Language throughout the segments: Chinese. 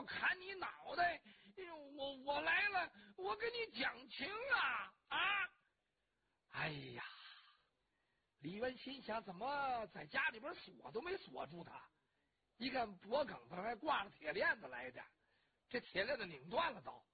要砍你脑袋，我来了，我跟你讲情啊！哎呀，李渊心想，怎么在家里边锁都没锁住他？一看脖梗子还挂着铁链子来着，这铁链子拧断了都。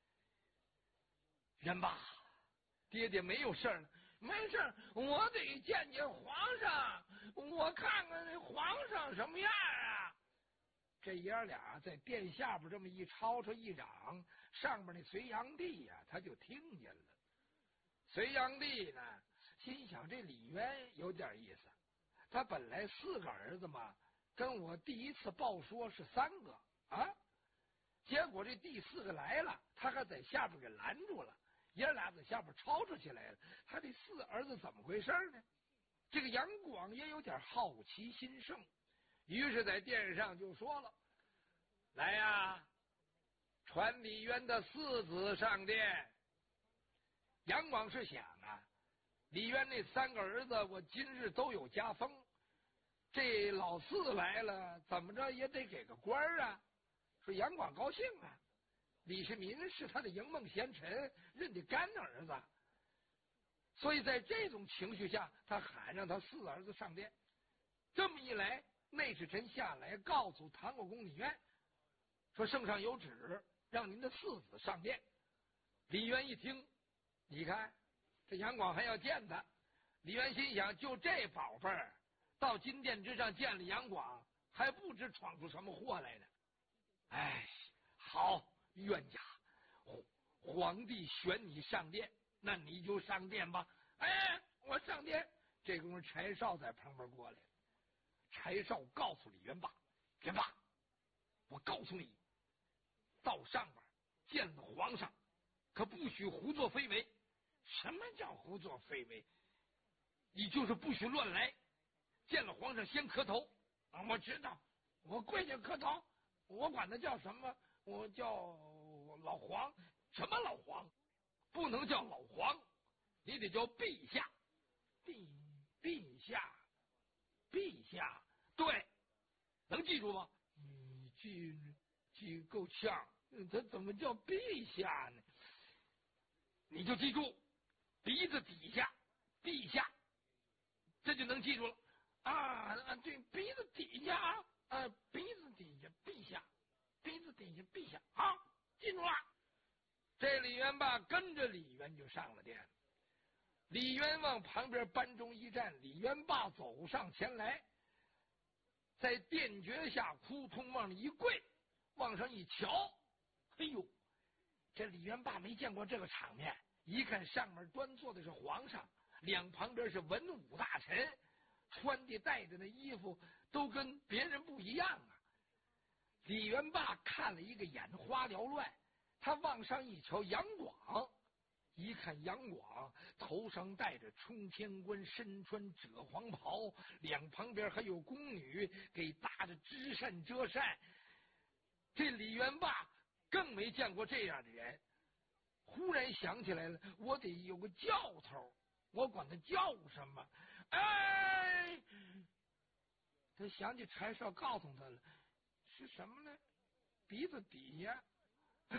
元霸，爹爹没有事了，没事，我得见见皇上，我看看那皇上什么样啊！这爷俩在殿下边这么一吵吵一嚷，上边那隋炀帝呀，他就听见了。隋炀帝呢，心想这李渊有点意思，他本来4个儿子嘛，跟我第一次报说是3个啊，结果这第4个来了，他还在下边给拦住了，爷俩在下边吵吵起来了。他这4儿子怎么回事呢？这个杨广也有点好奇心盛，于是在殿上就说了：“来呀，传李渊的4子上殿。”杨广是想啊，李渊那3个儿子我今日都有加封，这老4来了，怎么着也得给个官啊。说杨广高兴啊，李世民是他的迎梦贤臣，认的干儿子，所以在这种情绪下，他喊让他4儿子上殿。这么一来，内侍臣下来告诉唐国公李渊，说圣上有旨，让您的4子上殿。李渊一听，你看这杨广还要见他，李渊心想，就这宝贝儿到金殿之上见了杨广，还不知闯出什么祸来呢。哎，好，冤家，皇帝选你上殿，那你就上殿吧。哎，我上殿。这功夫柴少在旁边过来了，柴少告诉李元霸：“元霸，我告诉你，到上边见了皇上，可不许胡作非为。什么叫胡作非为？你就是不许乱来。见了皇上先磕头啊！我知道，我跪下磕头。我管他叫什么？我叫老黄。什么老黄？不能叫老黄，你得叫陛下。陛下，对，能记住吗？你记够呛，他怎么叫陛下呢？你就记住，鼻子底下，陛下，这就能记住了啊！对，鼻子底下啊，鼻子底下，陛下，鼻子底下，陛下，好，记住了。这李元霸跟着李渊就上了殿。李渊往旁边班中一站，李元霸走上前来，在殿脚下扑通往里一跪，往上一瞧，哎呦，这李元霸没见过这个场面，一看上面端坐的是皇上，两旁边是文武大臣，穿的戴的那衣服都跟别人不一样啊。李元霸看了一个眼花缭乱，他往上一瞧，杨广，一看杨广头上戴着冲天冠，身穿赭黄袍，两旁边还有宫女给搭着枝扇遮扇。这李元霸更没见过这样的人，忽然想起来了，我得有个教头，我管他叫什么？哎，他想起柴少告诉他了，是什么呢？鼻子底下。我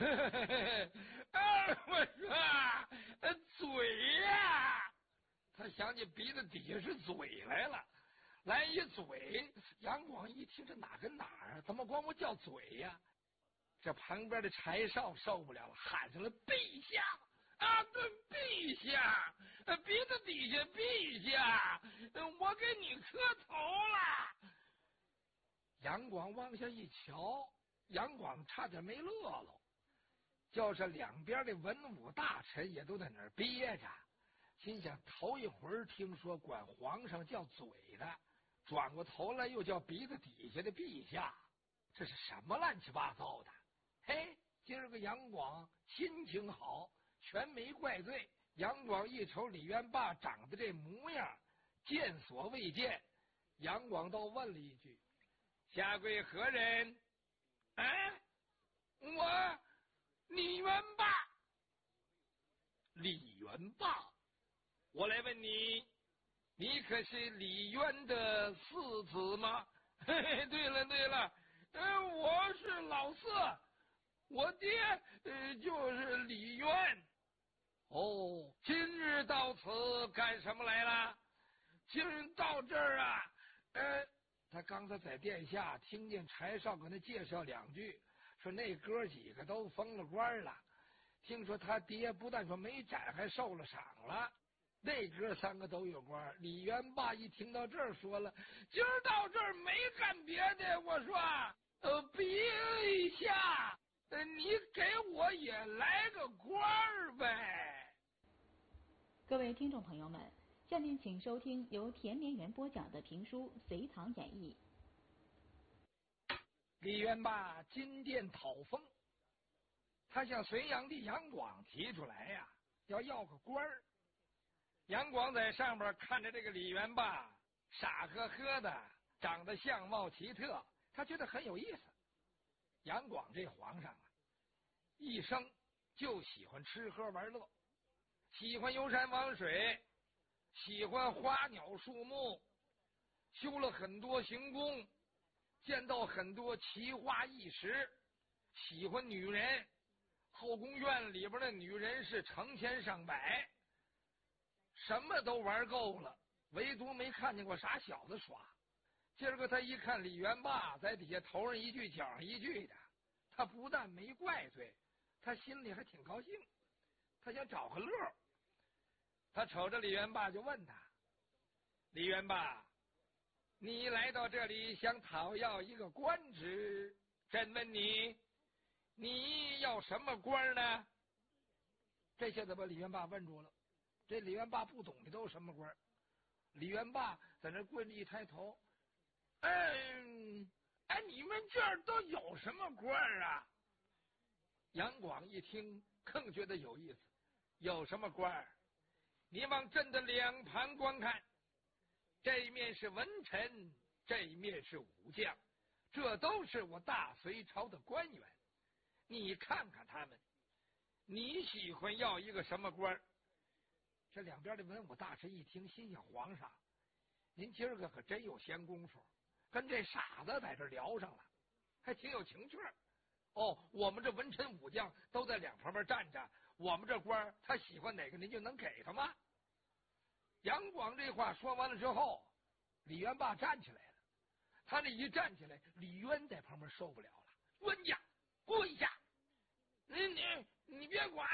说嘴呀，他想起鼻子底下是嘴来了，来一嘴。杨广一听，这哪跟哪儿啊？怎么管我叫嘴呀？这旁边的柴少受不了了，喊上了陛下啊！对，陛下，鼻子底下，陛下，我给你磕头了。杨广往下一瞧，杨广差点没乐了。就是两边的文武大臣也都在那儿憋着，心想头一回听说管皇上叫嘴的，转过头来又叫鼻子底下的陛下，这是什么乱七八糟的？嘿，今儿个杨广心情好，全没怪罪。杨广一瞅李元霸长得这模样，见所未见，杨广倒问了一句：“下跪何人？”我李元霸。李元霸，我来问你，你可是李渊的4子吗？嘿嘿，对了，我是老4， 我爹就是李渊。哦，今日到此干什么来了？今日到这儿啊，他刚才在殿下听见柴少跟他介绍两句，说那哥几个都封了官了。听说他爹不但说没斩，还受了赏了。那哥三个都有官。李元霸一听到这儿，说了：“今儿到这儿没干别的，我说，陛下，你给我也来个官儿呗。” 各位听众朋友们，下面请收听由田连元播讲的评书《隋唐演义》。 李元霸进殿讨封，他向隋炀帝杨广提出来呀，要个官儿。杨广在上边看着这个李元霸傻呵呵的，长得相貌奇特，他觉得很有意思。杨广这皇上啊，一生就喜欢吃喝玩乐，喜欢游山玩水，喜欢花鸟树木，修了很多行宫，见到很多奇花异石，喜欢女人，后宫院里边的女人是成千上百，什么都玩够了，唯独没看见过啥小子耍。今儿个他一看李元霸在底下头上一句脚上一句的，他不但没怪罪，他心里还挺高兴，他想找个乐。他瞅着李元霸就问他：“李元霸，你来到这里想讨要一个官职，朕问你，你要什么官呢？”这下子把李元霸问住了。这李元霸不懂的都是什么官。李元霸在那跪着一抬头，你们这儿都有什么官啊？杨广一听更觉得有意思，有什么官？你往朕的两旁观看，这一面是文臣，这一面是武将，这都是我大隋朝的官员。你看看他们，你喜欢要一个什么官？这两边的文武大臣一听，心想：皇上，您今儿个可真有闲工夫，跟这傻子在这聊上了，还挺有情趣。哦，我们这文臣武将都在两旁边站着，我们这官他喜欢哪个，您就能给他吗？杨广这话说完了之后，李元霸站起来了。他这一站起来，李渊在旁边受不了了：“冤家，跪下！你别管。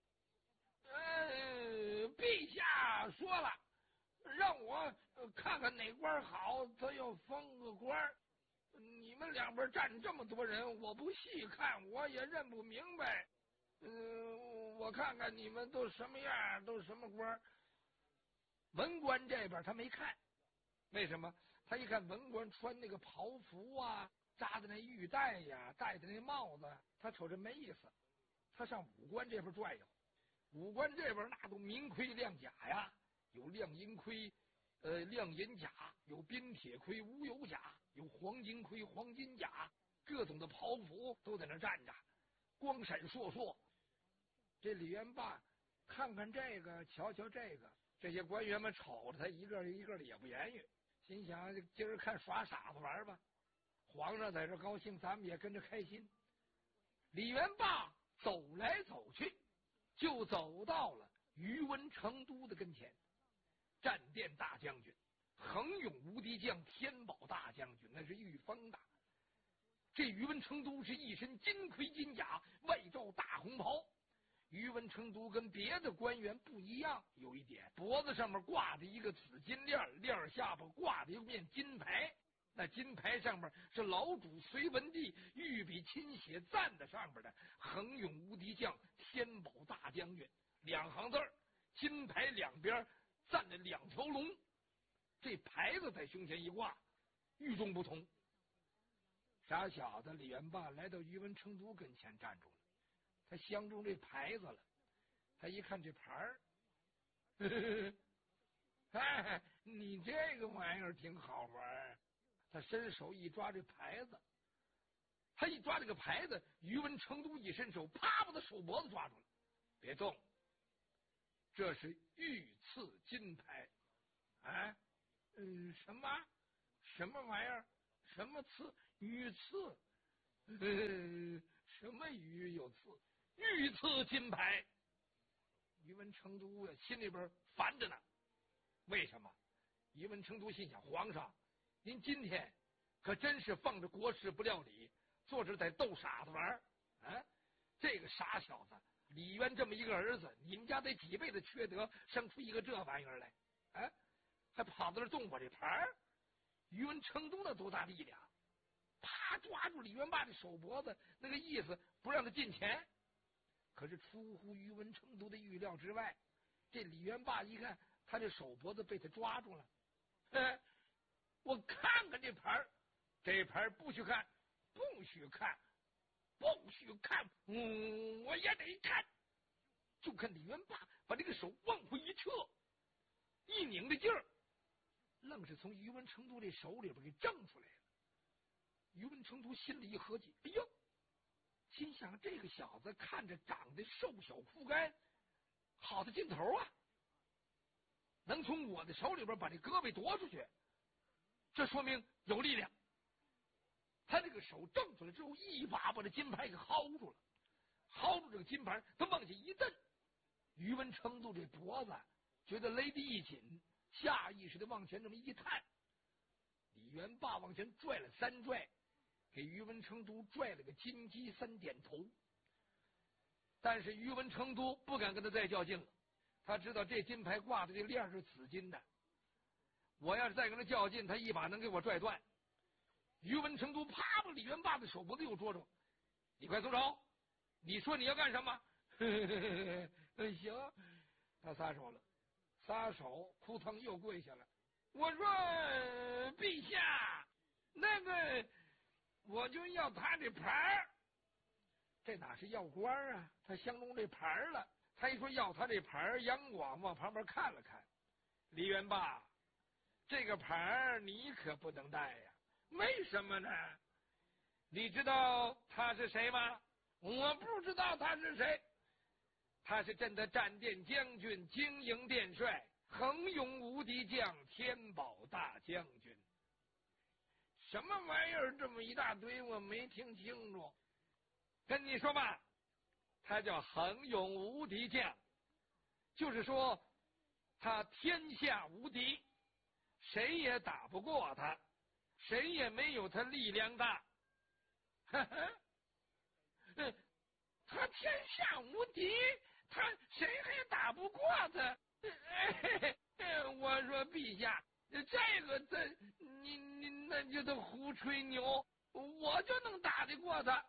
陛下说了，让我看看哪官好，他要封个官。你们两边站这么多人，我不细看我也认不明白。我看看你们都什么样，都什么官。”文官这边他没看，为什么？他一看文官穿那个袍服啊，扎的那玉带呀，戴的那帽子，他瞅着没意思。他上武官这边转悠，武官这边那都明盔亮甲呀，有亮银盔，亮银甲，有冰铁盔、无油甲，有黄金盔、黄金甲，各种的袍服都在那站着，光闪烁烁。这李元霸看看这个，瞧瞧这个。这些官员们瞅着他，一个一个的也不言语，心想今儿看耍傻子玩吧。皇上在这高兴，咱们也跟着开心。李元霸走来走去，就走到了宇文成都的跟前。战殿大将军、横勇无敌将天宝大将军，那是御封的。这宇文成都是一身金盔金甲，外罩大红袍。宇文成都跟别的官员不一样，有一点，脖子上面挂着一个紫金链，链下巴挂着一面金牌，那金牌上面是老主隋文帝御笔亲写赞在上面的“横勇无敌将天宝大将军”两行字，金牌两边站着两条龙，这牌子在胸前一挂，与众不同。傻小子李元霸来到宇文成都跟前站住了。他相中这牌子了，他一看这牌儿，哎，你这个玩意儿挺好玩。他伸手一抓这牌子，他一抓这个牌子，宇文成都一伸手，啪把他手脖子抓住了，别动，这是御赐金牌。哎，什么玩意儿？什么赐？御赐？ 什么鱼有刺？御赐金牌。宇文成都呀，心里边烦着呢。为什么？宇文成都心想：皇上，您今天可真是放着国事不料理，坐着在逗傻子玩啊！这个傻小子，李渊这么一个儿子，你们家得几辈子缺德，生出一个这玩意儿来啊！还跑到这动我这牌儿。宇文成都那多大力量？啪，抓住李元霸的手脖子，那个意思不让他进前。可是出乎宇文成都的预料之外，这李元霸一看他这手脖子被他抓住了，我看看这牌儿，这牌儿不许看，不许看，不许看，我也得看。就看李元霸把这个手往回一撤，一拧的劲儿，愣是从宇文成都这手里边给挣出来了。宇文成都心里一合计，哎呦，心想这个小子看着长得瘦小枯干，好的劲头啊，能从我的手里边把这胳膊夺出去，这说明有力量。他这个手挣出来之后，一把把这金牌给薅住了，薅住这个金牌，他往下一蹬，宇文成都这脖子觉得勒得一紧，下意识的往前这么一探，李元霸往前拽了3拽，给宇文成都拽了个金鸡3点头。但是宇文成都不敢跟他再较劲了，他知道这金牌挂的这链是紫金的，我要是再跟他较劲，他一把能给我拽断。宇文成都啪把李元霸的手脖子又捉住，你快松手！你说你要干什么？行，他撒手了，撒手，扑腾又跪下了。我说陛下，那个我就要他这牌儿。这哪是要官啊？他相中这牌儿了。他一说要他这牌儿，杨广往旁边看了看，李元霸，这个牌儿你可不能带呀。为什么呢？你知道他是谁吗？我不知道他是谁。他是朕的战殿将军，经营殿帅，横勇无敌将，天宝大将军。什么玩意儿？这么一大堆，我没听清楚。跟你说吧，他叫横勇无敌将，就是说他天下无敌，谁也打不过他，谁也没有他力量大。他天下无敌，他谁还打不过他？我说陛下，你那就得胡吹牛，我就能打得过他。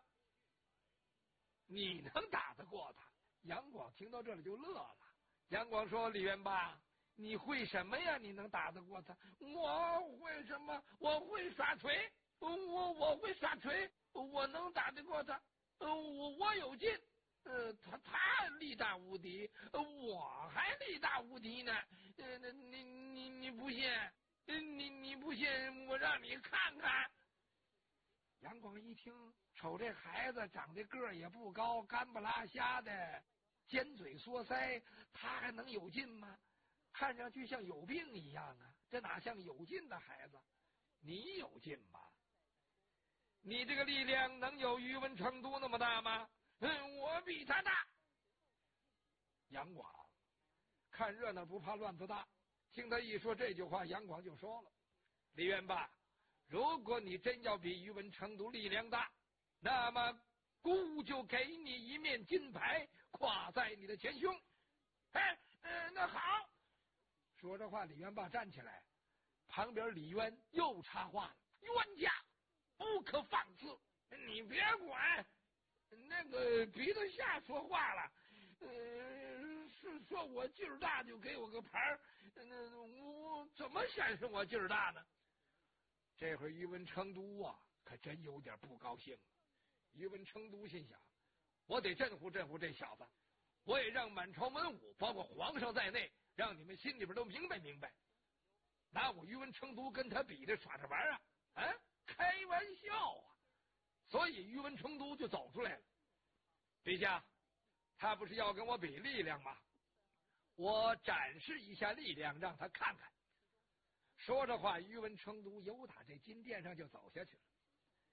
你能打得过他？杨广听到这里就乐了。杨广说：“李元霸，你会什么呀？你能打得过他？我会什么？我会耍锤，我会耍锤，我能打得过他。我有劲。他力大无敌，我还力大无敌呢。你不信？你不信？我让你看看。”杨广一听，瞅这孩子长得个儿也不高，干不拉瞎的，尖嘴缩腮，他还能有劲吗？看上去像有病一样啊！这哪像有劲的孩子？你有劲吧？你这个力量能有宇文成都那么大吗？我比他大。杨广看热闹不怕乱子大，听他一说这句话，杨广就说了：“李元霸，如果你真要比宇文成都力量大，那么孤就给你一面金牌，挂在你的前胸。”那好。说这话，李元霸站起来，旁边李渊又插话了：“冤家，不可放肆！你别管。那个比得下说话了，是说我劲儿大就给我个牌儿，我怎么显示我劲儿大呢？”这会儿宇文成都啊，可真有点不高兴了。宇文成都心想：我得镇唬镇唬这小子，我也让满朝文武，包括皇上在内，让你们心里边都明白明白。拿我宇文成都跟他比着耍着玩啊？开玩笑啊！所以宇文成都就走出来了。陛下，他不是要跟我比力量吗？我展示一下力量，让他看看。说着话，宇文成都由打这金殿上就走下去了。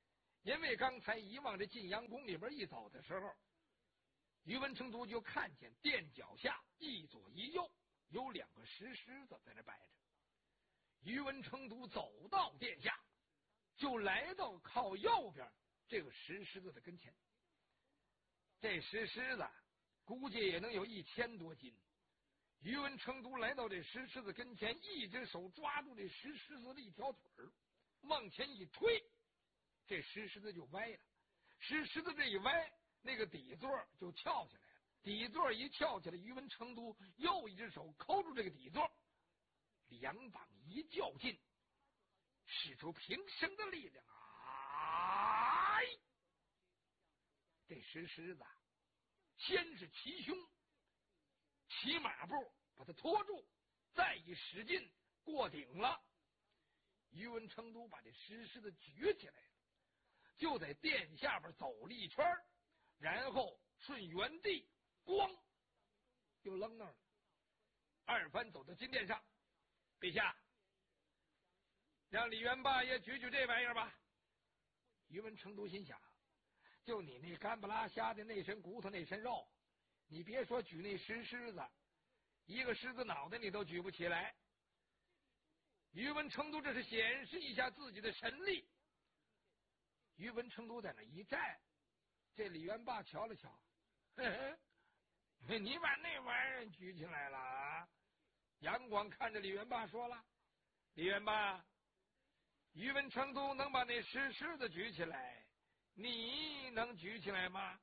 因为刚才一往这晋阳宫里边一走的时候，宇文成都就看见殿脚下一左一右有两个石狮子在那摆着。宇文成都走到殿下，就来到靠右边这个石狮子的跟前。这石狮子估计也能有1000多斤。宇文成都来到这石狮子跟前，一只手抓住这石狮子的一条腿儿，往前一推，这石狮子就歪了。石狮子这一歪，那个底座就翘起来了。底座一翘起来，宇文成都又一只手扣住这个底座，两膀一较劲，使出平生的力量啊！这石狮子先是齐胸，骑马步把他拖住，再一使劲过顶了。宇文成都把这石狮子举起来了，就在殿下边走了一圈，然后顺原地咣又扔那儿了。二番走到金殿上，陛下，让李元霸也举举这玩意儿吧。宇文成都心想，就你那干不拉瞎的那身骨头那身肉，你别说举那石狮子，一个狮子脑袋你都举不起来。宇文成都这是显示一下自己的神力。宇文成都在那一站，这李元霸瞧了瞧，呵呵，你把那玩意儿举起来了啊？杨广看着李元霸说了，李元霸，宇文成都能把那石狮子举起来，你能举起来吗？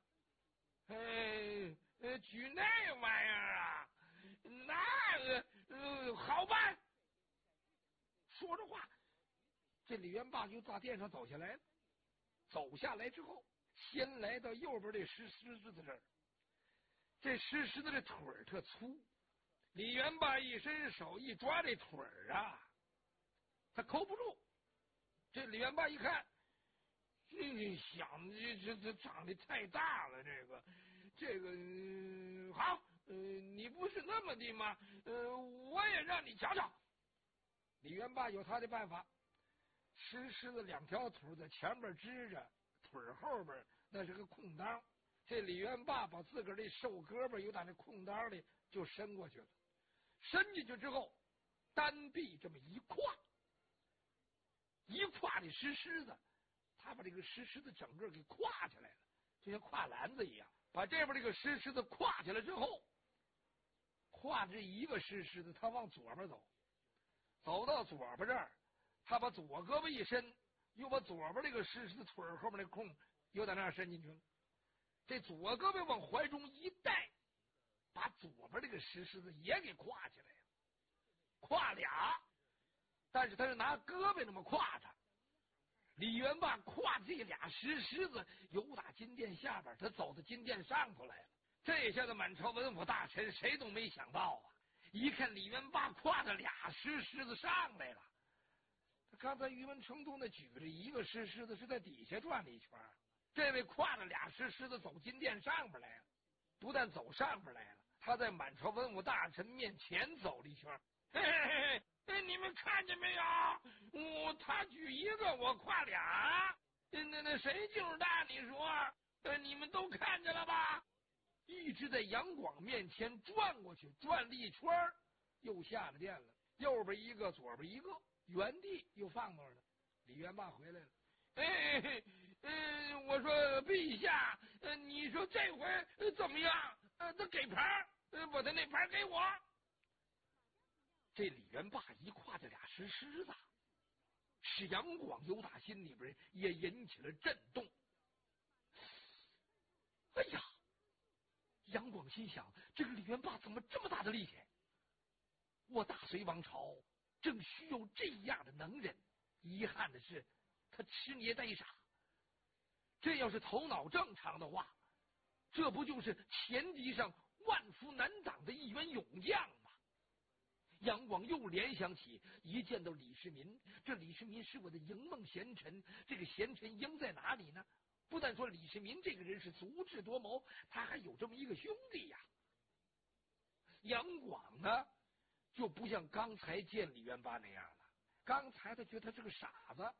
举那玩意儿啊，那个好办。说着话，这李元霸就打殿上走下来了。走下来之后，先来到右边这石狮子这儿。这石狮子这腿儿特粗，李元霸一伸手一抓这腿儿啊，他扣不住。这李元霸一看，想这长得太大了，这个好，你不是那么的吗？我也让你瞧瞧。李元霸有他的办法，石狮子两条腿在前面支着，腿后边那是个空当。这李元霸把自个儿的瘦胳膊由打那空当里就伸过去了，伸进去之后，单臂这么一跨这石狮子，他把这个石狮子整个给跨起来了，就像跨篮子一样。把这边这个石狮子跨起来之后，跨这一个石狮子，他往左边走，走到左边这儿，他把左胳膊一伸，又把左边这个石狮子腿后面那空又在那儿伸进去了。这左胳膊往怀中一带，把左边这个石狮子也给跨起来了，跨俩，但是他是拿胳膊那么跨着。李元霸跨这俩石狮子由打金殿下边，他走到金殿上头来了。这下子满朝文武大臣谁都没想到啊！一看李元霸跨着俩石狮子上来了。他刚才宇文成都那举着一个石狮子是在底下转了一圈，这位跨着俩石狮子走金殿上边来了。不但走上边来了，他在满朝文武大臣面前走了一圈。嘿嘿嘿，你们看见没有？他举一个，我跨俩。那谁劲儿大？你说？你们都看见了吧？一直在杨广面前转过去，转了一圈，又下了殿了。右边一个，左边一个，原地又放那儿了。李元霸回来了。我说陛下，你说这回怎么样？他给牌，把他那牌给我。这李元霸一跨这俩石狮子，使杨广有打心里边也引起了震动。哎呀，杨广心想，这个李元霸怎么这么大的力气？我大隋王朝正需要这样的能人，遗憾的是他吃捏呆傻。这要是头脑正常的话，这不就是前敌上万夫难挡的一员勇将吗？杨广又联想起一见到李世民，这李世民是我的营梦贤臣，这个贤臣应在哪里呢？不但说李世民这个人是足智多谋，他还有这么一个兄弟呀。杨广呢，就不像刚才见李元霸那样了。刚才他觉得他是个傻子，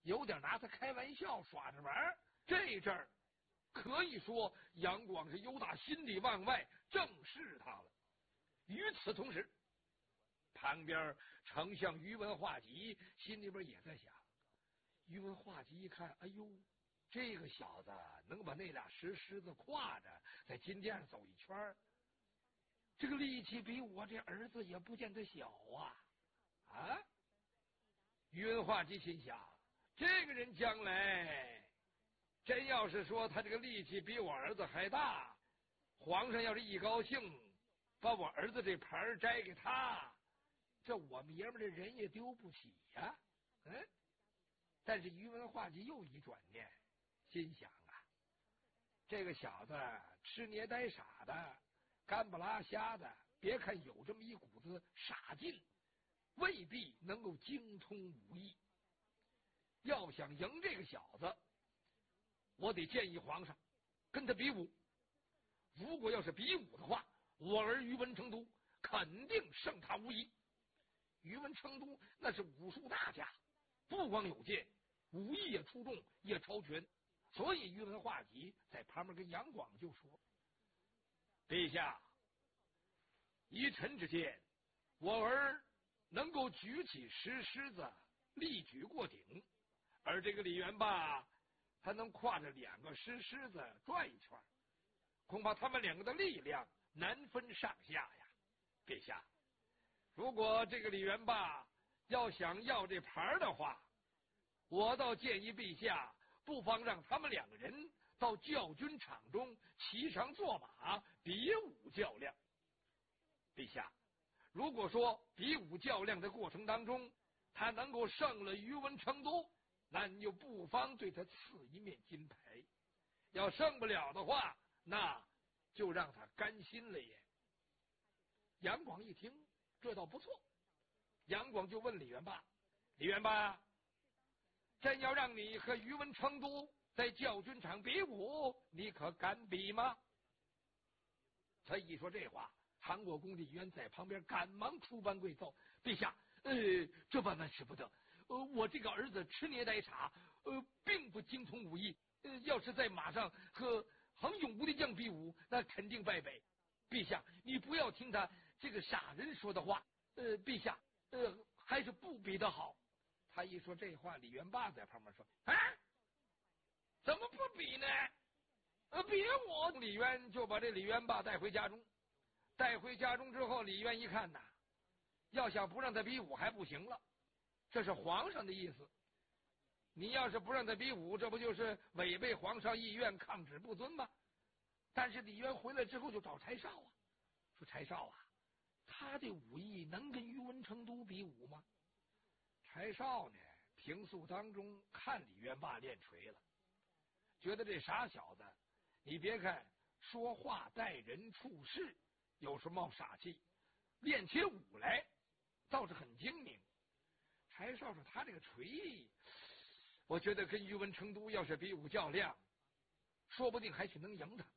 有点拿他开玩笑耍着玩。这阵儿可以说杨广是由打心里往外正视他了。与此同时，旁边丞相于文化及心里边也在想，于文化及一看，哎呦，这个小子能把那俩石狮子挎着在金殿上走一圈，这个力气比我这儿子也不见得小啊！于文化及心想，这个人将来真要是说他这个力气比我儿子还大，皇上要是一高兴，把我儿子这盘摘给他，这我们爷们的人也丢不起呀。但是于文化及又一转念，心想啊，这个小子吃捏呆傻的，干不拉瞎的，别看有这么一股子傻劲，未必能够精通武艺。要想赢这个小子，我得建议皇上跟他比武。如果要是比武的话，我儿于文成都肯定胜他无疑。于文成都那是武术大家，不光有剑，武艺也出众，也超群。所以于文化及在旁边跟杨广就说：“陛下，依臣之见，我儿能够举起石狮子，力举过顶，而这个李元霸他能挎着两个石狮子转一圈，恐怕他们两个的力量难分上下呀。陛下，如果这个李元霸要想要这牌的话，我倒建议陛下不妨让他们两个人到教军场中骑上坐马比武较量。陛下，如果说比武较量的过程当中他能够胜了于文成都，那你就不妨对他赐一面金牌。要胜不了的话，那就让他甘心了也。”杨广一听，这倒不错。杨广就问李元霸：“李元霸，真要让你和于文成都在教军场比武，你可敢比吗？”他一说这话，唐国公李渊在旁边赶忙出班跪奏：“陛下，这万万使不得！我这个儿子吃捏呆傻，并不精通武艺。要是在马上和横勇无敌将比武，那肯定败北。陛下，你不要听他这个傻人说的话。陛下，还是不比得好。”他一说这话，李元霸在旁边说：“啊，怎么不比呢？比我！”李渊就把这李元霸带回家中。带回家中之后，李渊一看呐，要想不让他比武还不行了，这是皇上的意思。你要是不让他比武，这不就是违背皇上意愿，抗旨不遵吗？但是李渊回来之后就找柴少啊，说：“柴少啊，他的武艺能跟于文成都比武吗？”柴少呢，平素当中看李元霸练锤了，觉得这傻小子，你别看说话待人处事有时冒傻气，练起武来倒是很精明。柴少说：“他这个锤，我觉得跟于文成都要是比武较量，说不定还许能赢他。”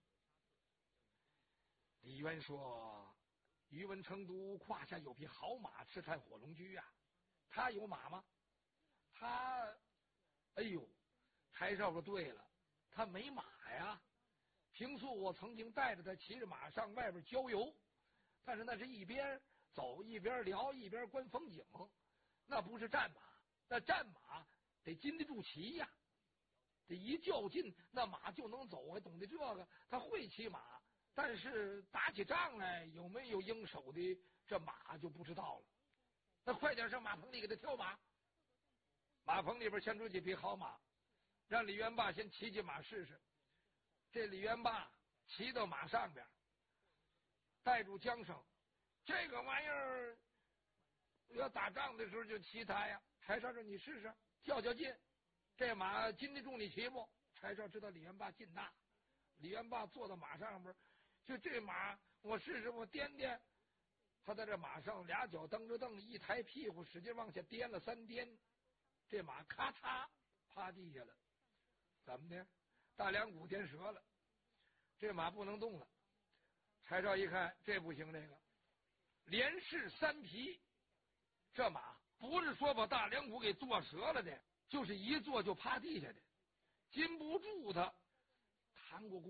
李渊说：“于文成都胯下有匹好马，赤炭火龙驹啊，他有马吗？他……哎呦！”柴少说：“对了，他没马呀。平素我曾经带着他骑着马上外边郊游，但是那是一边走一边聊一边观风景，那不是战马。那战马得经得住骑呀，这一较劲，那马就能走，还懂得这个。他会骑马，但是打起仗来有没有应手的，这马就不知道了。那快点上马棚里给他挑马。”马棚里边牵出几匹好马，让李元霸先骑骑马试试。这李元霸骑到马上边，带住缰绳，这个玩意儿要打仗的时候就骑它呀。柴少说：“你试试，较较劲，这马经得住你骑不？”柴少知道李元霸劲大，李元霸坐到马上边，就这马我试试，我颠颠。他在这马上俩脚蹬着蹬，一抬屁股使劲往下颠了3颠，这马咔嚓趴地下了。怎么的？大梁骨颠折了，这马不能动了。柴少一看这不行，这个连试3匹，这马不是说把大梁骨给做折了的， 就是一坐就趴地下的，禁不住他。